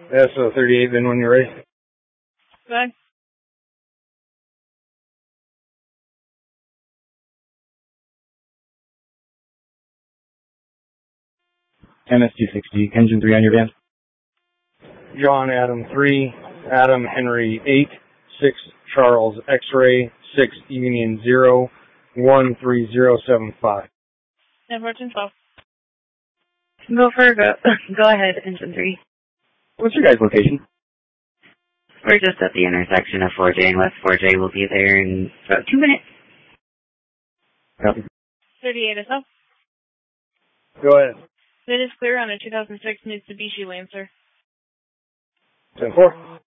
Yeah, so 38 then when you're ready. Go ahead. MS-260, engine 3 on your van. John Adam 3, Adam Henry 8, 6 Charles X-Ray, 6 Union 0, 13075. And Fortune 12. Go ahead, engine 3. What's your guys' location? We're just at the intersection of 4J and West 4J. We'll be there in about 2 minutes. Copy. 38 SL. Go ahead. It is clear on a 2006 Mitsubishi Lancer. 10-4.